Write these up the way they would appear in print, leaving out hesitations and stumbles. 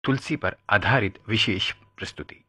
तुलसी पर आधारित विशेष प्रस्तुति।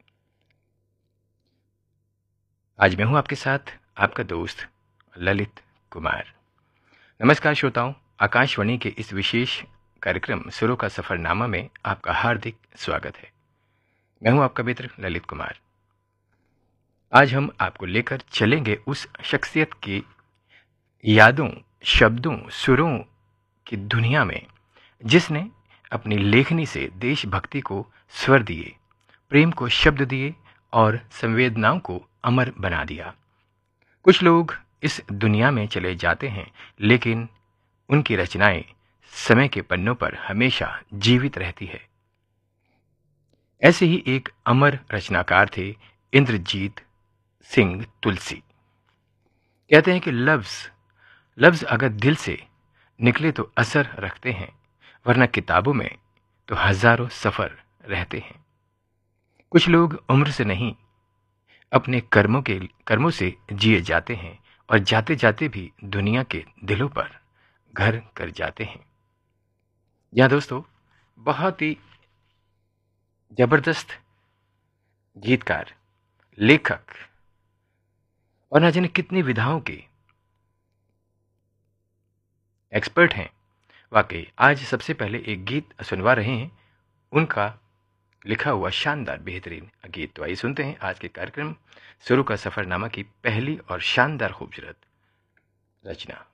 आज मैं हूं आपके साथ आपका दोस्त ललित कुमार। नमस्कार श्रोताओं, आकाशवाणी के इस विशेष कार्यक्रम सुरों का सफरनामा में आपका हार्दिक स्वागत है। मैं हूं आपका मित्र ललित कुमार। आज हम आपको लेकर चलेंगे उस शख्सियत की यादों, शब्दों, सुरों की दुनिया में जिसने अपनी लेखनी से देशभक्ति को स्वर दिए, प्रेम को शब्द दिए और संवेदनाओं को अमर बना दिया। कुछ लोग इस दुनिया में चले जाते हैं, लेकिन उनकी रचनाएं समय के पन्नों पर हमेशा जीवित रहती है। ऐसे ही एक अमर रचनाकार थे इंद्रजीत सिंह तुलसी। कहते हैं कि लफ्ज अगर दिल से निकले तो असर रखते हैं, वरना किताबों में तो हजारों सफर रहते हैं। कुछ लोग उम्र से नहीं, अपने कर्मों से जिए जाते हैं और जाते जाते भी दुनिया के दिलों पर घर कर जाते हैं। यहां दोस्तों, बहुत ही जबरदस्त गीतकार, लेखक और न जाने कितनी विधाओं के एक्सपर्ट हैं। वाकई आज सबसे पहले एक गीत सुनवा रहे हैं, उनका लिखा हुआ शानदार बेहतरीन गीत। तो आइए सुनते हैं आज के कार्यक्रम सुरों का सफरनामा की पहली और शानदार खूबसूरत रचना।